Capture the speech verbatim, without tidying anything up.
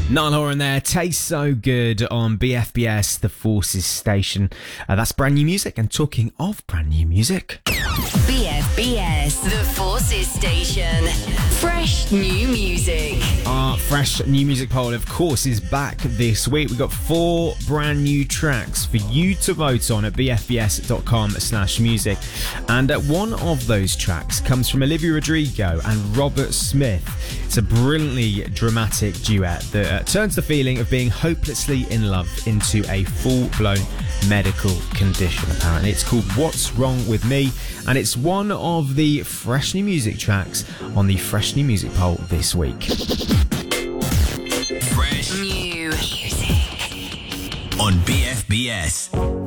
Niall Horan there, Tastes So Good on B F B S, the Forces station. Uh, that's brand new music, and talking of brand new music... B F B S, the Forces station. Fresh new music. Our fresh new music poll, of course, is back this week. We've got four brand new tracks for you to vote on at bfbs.com slash music. And uh, one of those tracks comes from Olivia Rodrigo and Robert Smith. It's a brilliantly dramatic duet that uh, turns the feeling of being hopelessly in love into a full-blown medical condition, apparently. It's called What's Wrong With Me, and it's one of the fresh new music tracks on the fresh new music poll this week. Fresh new music on B F B S.